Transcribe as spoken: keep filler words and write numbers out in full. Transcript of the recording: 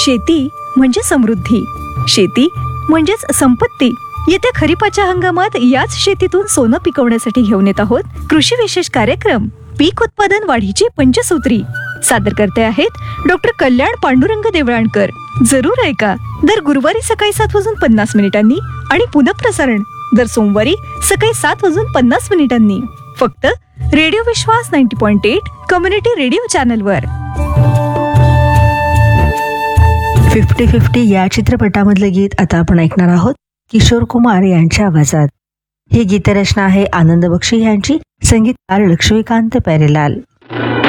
शेती म्हणजे समृद्धी, शेती म्हणजेच संपत्ती. येत्या खरीपाच्या हंगामात याच शेतीतून सोनं पिकवण्यासाठी घेऊन येत आहोत कृषी विशेष कार्यक्रम पीक उत्पादन वाढीची पंचसूत्री. सादर करते आहेत डॉक्टर कल्याण पांडुरंग देवळाणकर. जरूर ऐका. दर गुरुवारी सकाळी सात वाजून पन्नास मिनिटांनी आणि पुनःप्रसारण दर सोमवारी सकाळी सात वाजून पन्नास मिनिटांनी. फक्त रेडिओ विश्वास ninety point eight community radio चॅनलवर. फिफ्टी फिफ्टी या चित्रपटामधलं गीत आता आपण ऐकणार आहोत किशोर कुमार यांच्या आवाजात. ही गीतरचना आहे आनंद बक्षी यांची, संगीतकार लक्ष्मीकांत प्यारेलाल.